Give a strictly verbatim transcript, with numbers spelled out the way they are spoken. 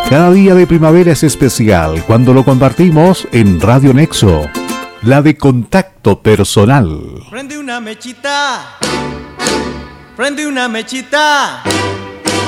Cada día de primavera es especial cuando lo compartimos en Radio Nexo, la de contacto personal. Prende una mechita, prende una mechita.